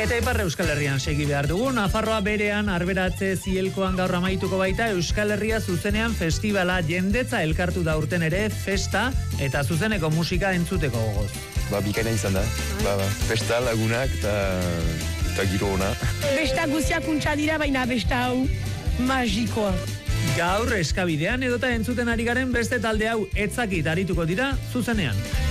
Eta Ipar Euskal Herrian segi behar dugu, Nafarroa berean arberatze zielkoan gaur amaituko baita Euskal Herria zuzenean festivala, jendetza elkartu da urten ere, festa eta zuzeneko musika entzuteko gogoz. Bikaina izan da, festa lagunak eta giro ona. Besta guziak untxa dira, baina besta hau magikoa. Gaur eskabidean edota entzuten ari garen beste talde hau etzakit arituko dira zuzenean.